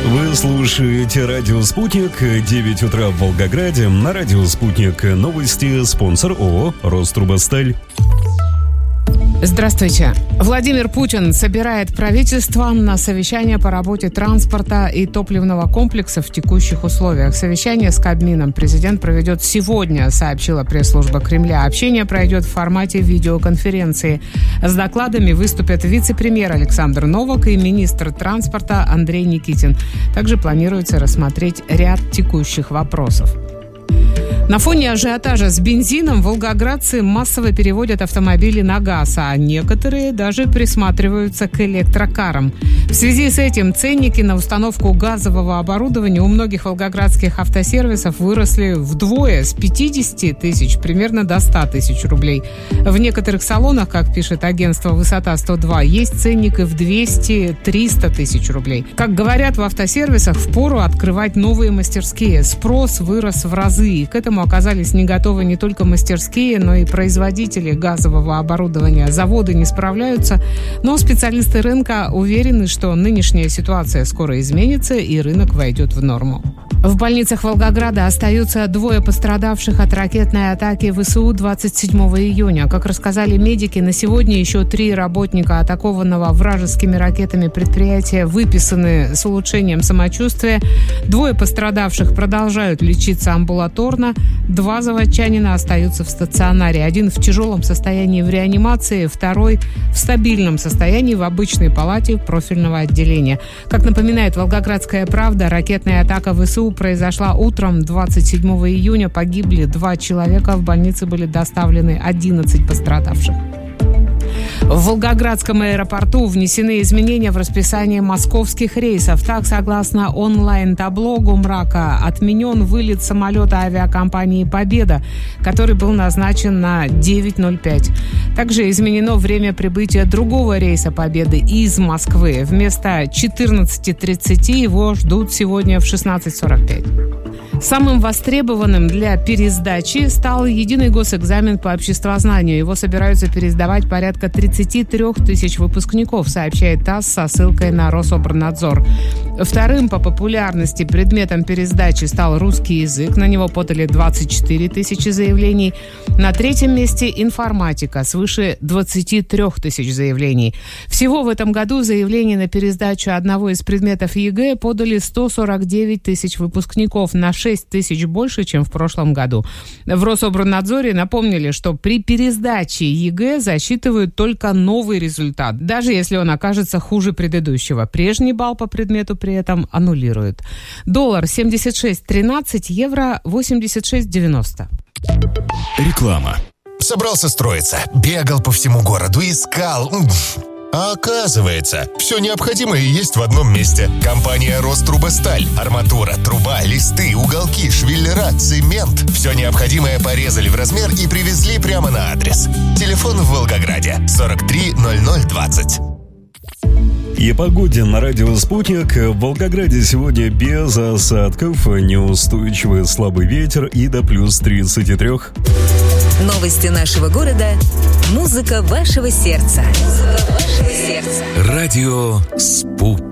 Вы слушаете «Радио Спутник», 9 утра в Волгограде. На «Радио Спутник» новости, спонсор ООО «Рострубосталь». Здравствуйте. Владимир Путин собирает правительство на совещание по работе транспорта и топливного комплекса в текущих условиях. Совещание с Кабмином президент проведет сегодня, сообщила пресс-служба Кремля. Общение пройдет в формате видеоконференции. С докладами выступят вице-премьер Александр Новак и министр транспорта Андрей Никитин. Также планируется рассмотреть ряд текущих вопросов. На фоне ажиотажа с бензином волгоградцы массово переводят автомобили на газ, а некоторые даже присматриваются к электрокарам. В связи с этим ценники на установку газового оборудования у многих волгоградских автосервисов выросли вдвое, с 50 тысяч примерно до 100 тысяч рублей. В некоторых салонах, как пишет агентство «Высота-102», есть ценник и в 200-300 тысяч рублей. Как говорят в автосервисах, впору открывать новые мастерские. Спрос вырос в разы, и к этому оказались не готовы не только мастерские, но и производители газового оборудования. Заводы не справляются, но специалисты рынка уверены, что нынешняя ситуация скоро изменится и рынок войдет в норму. В больницах Волгограда остаются 2 пострадавших от ракетной атаки ВСУ 27 июня. Как рассказали медики, на сегодня еще 3 работника атакованного вражескими ракетами предприятия выписаны с улучшением самочувствия. 2 пострадавших продолжают лечиться амбулаторно. 2 заводчанина остаются в стационаре. 1 в тяжелом состоянии в реанимации, 2 в стабильном состоянии в обычной палате профильного отделения. Как напоминает «Волгоградская правда», ракетная атака ВСУ произошла утром 27 июня. Погибли 2 человека. В больнице были доставлены 11 пострадавших. В Волгоградском аэропорту внесены изменения в расписание московских рейсов. Так, согласно онлайн-табло Гумрака, отменен вылет самолета авиакомпании «Победа», который был назначен на 9:05. Также изменено время прибытия другого рейса «Победы» из Москвы. Вместо 14:30 его ждут сегодня в 16:45. Самым востребованным для пересдачи стал единый госэкзамен по обществознанию. Его собираются пересдавать порядка 33 тысяч выпускников, сообщает ТАСС со ссылкой на Рособорнадзор. Вторым по популярности предметом пересдачи стал русский язык. На него подали 24 тысячи заявлений. На 3-м месте информатика, свыше 23 тысяч заявлений. Всего в этом году заявлений на пересдачу одного из предметов ЕГЭ подали 149 тысяч выпускников, на 6 тысяч больше, чем в прошлом году. В Рособорнадзоре напомнили, что при пересдаче ЕГЭ засчитывают только новый результат, даже если он окажется хуже предыдущего. Прежний балл по предмету при этом аннулируют. Доллар 76.13, евро 86.90. Реклама. Собрался строиться, бегал по всему городу, искал. А оказывается, все необходимое есть в одном месте. Компания «Рострубосталь». Арматура, труба, листы, уголки, швеллера, цемент. Все необходимое порезали в размер и привезли прямо на адрес. Телефон в Волгограде 43 0020. И погоде на «Радио Спутник». В Волгограде сегодня без осадков, неустойчивый слабый ветер и до плюс 33. Новости нашего города. Музыка вашего сердца. Радио Спутник.